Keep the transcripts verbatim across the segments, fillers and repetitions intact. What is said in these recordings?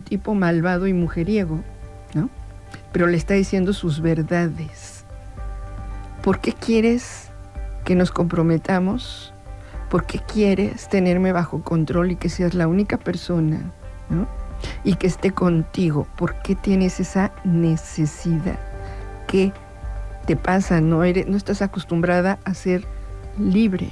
tipo malvado y mujeriego, ¿no? Pero le está diciendo sus verdades. ¿Por qué quieres que nos comprometamos? ¿Por qué quieres tenerme bajo control y que seas la única persona, ¿no? Y que esté contigo? ¿Por qué tienes esa necesidad? ¿Qué te pasa? No eres, no estás acostumbrada a ser libre.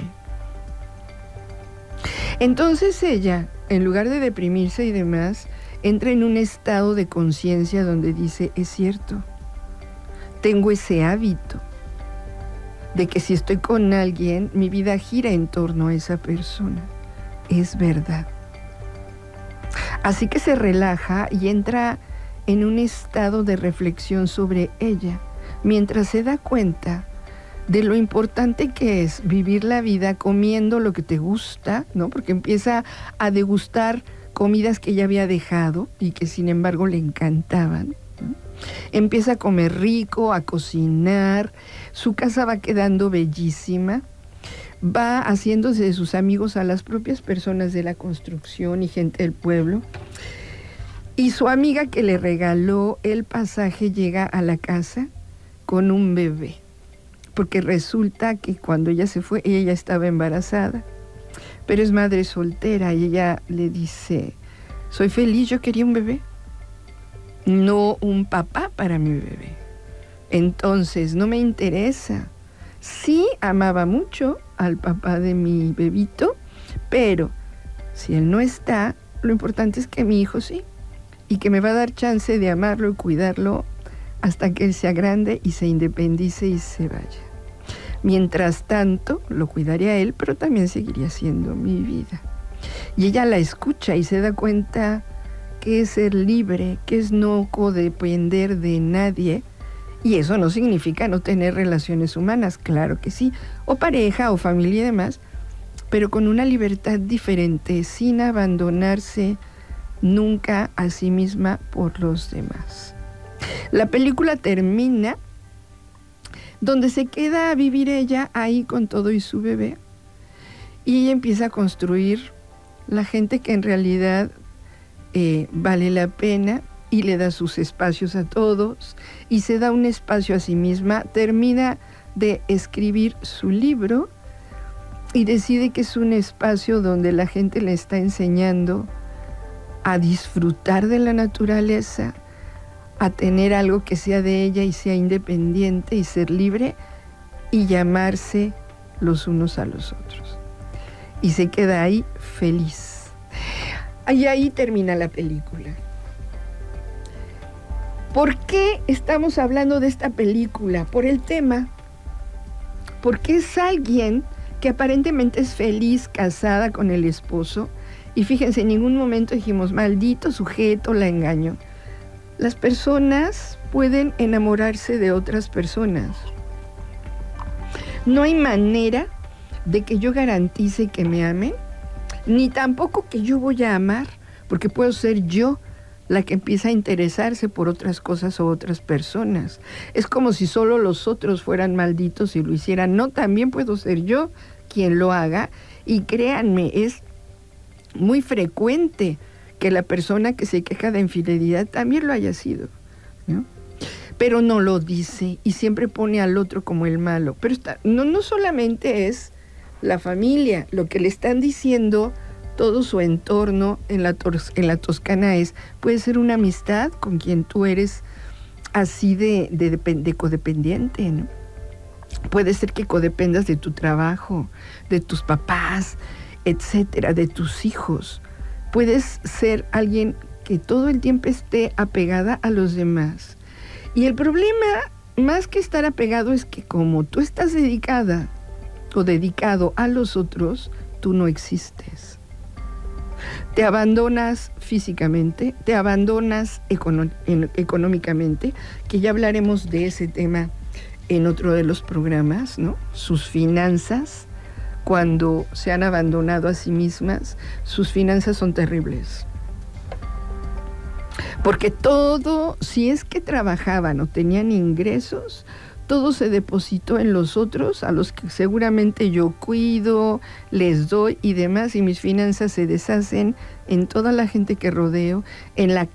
Entonces ella, en lugar de deprimirse y demás, entra en un estado de conciencia donde dice, es cierto, tengo ese hábito de que si estoy con alguien, mi vida gira en torno a esa persona. Es verdad. Así que se relaja y entra en un estado de reflexión sobre ella, mientras se da cuenta de lo importante que es vivir la vida comiendo lo que te gusta, ¿no? Porque empieza a degustar comidas que ella había dejado y que sin embargo le encantaban, ¿no? Empieza a comer rico, a cocinar, su casa va quedando bellísima, va haciéndose de sus amigos a las propias personas de la construcción y gente del pueblo. Y su amiga que le regaló el pasaje llega a la casa con un bebé, porque resulta que cuando ella se fue, ella ya estaba embarazada, pero es madre soltera y ella le dice, soy feliz, yo quería un bebé, no un papá para mi bebé. Entonces no me interesa. Sí amaba mucho al papá de mi bebito, pero si él no está, lo importante es que mi hijo sí, y que me va a dar chance de amarlo y cuidarlo hasta que él sea grande y se independice y se vaya. Mientras tanto, lo cuidaría él, pero también seguiría siendo mi vida. Y ella la escucha y se da cuenta que es ser libre, que es no codepender de nadie. Y eso no significa no tener relaciones humanas, claro que sí, o pareja, o familia y demás, pero con una libertad diferente, sin abandonarse nunca a sí misma por los demás. La película termina donde se queda a vivir ella ahí con todo y su bebé, y ella empieza a construir la gente que en realidad eh, vale la pena, y le da sus espacios a todos, y se da un espacio a sí misma, termina de escribir su libro, y decide que es un espacio donde la gente le está enseñando a disfrutar de la naturaleza, a tener algo que sea de ella y sea independiente y ser libre, y llamarse los unos a los otros. Y se queda ahí feliz. Y ahí termina la película. ¿Por qué estamos hablando de esta película? Por el tema. Porque es alguien que aparentemente es feliz, casada con el esposo. Y fíjense, en ningún momento dijimos, maldito sujeto, la engañó. Las personas pueden enamorarse de otras personas. No hay manera de que yo garantice que me amen, ni tampoco que yo voy a amar, porque puedo ser yo la que empieza a interesarse por otras cosas o otras personas. Es como si solo los otros fueran malditos y lo hicieran. No, también puedo ser yo quien lo haga, y créanme, es muy frecuente que la persona que se queja de infidelidad también lo haya sido, ¿no? Pero no lo dice y siempre pone al otro como el malo. Pero está, no, no solamente es la familia, lo que le están diciendo todo su entorno en la, tos, en la Toscana es, puede ser una amistad con quien tú eres así de, de, de, de codependiente, ¿no? Puede ser que codependas de tu trabajo, de tus papás, etcétera, de tus hijos. Puedes ser alguien que todo el tiempo esté apegada a los demás. Y el problema, más que estar apegado, es que como tú estás dedicada o dedicado a los otros, tú no existes. Te abandonas físicamente, te abandonas econo- en, económicamente, que ya hablaremos de ese tema en otro de los programas, ¿no? Sus finanzas, cuando se han abandonado a sí mismas, sus finanzas son terribles. Porque todo, si es que trabajaban o tenían ingresos, todo se depositó en los otros, a los que seguramente yo cuido, les doy y demás, y mis finanzas se deshacen en toda la gente que rodeo, en la